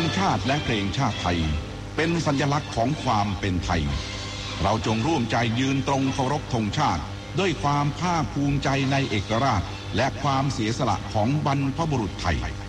ชาติและเพลงชาติไทยเป็นสัญลักษณ์ของความเป็นไทยเราจงร่วมใจยืนตรงเคารพธงชาติด้วยความภาคภูมิใจในเอกราชและความเสียสละของบรรพบุรุษไทย